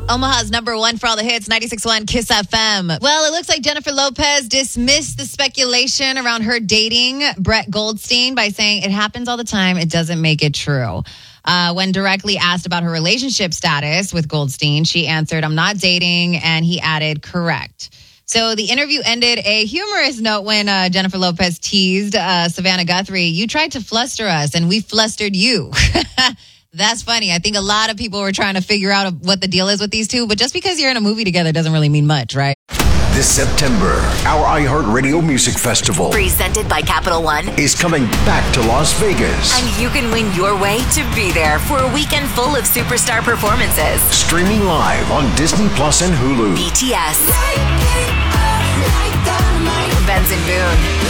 Omaha's number one for all the hits, 96.1 Kiss FM. Well, it looks like Jennifer Lopez dismissed the speculation around her dating Brett Goldstein by saying it happens all the time. It doesn't make it true. When directly asked about her relationship status with Goldstein, she answered, "I'm not dating," and he added, "correct." So the interview ended a humorous note when Jennifer Lopez teased Savannah Guthrie, "You tried to fluster us, and we flustered you." That's funny. I think a lot of people were trying to figure out what the deal is with these two, but just because you're in a movie together doesn't really mean much, right? This September, our iHeartRadio Music Festival, presented by Capital One, is coming back to Las Vegas. And you can win your way to be there for a weekend full of superstar performances. Streaming live on Disney Plus and Hulu. BTS, Benson Boone,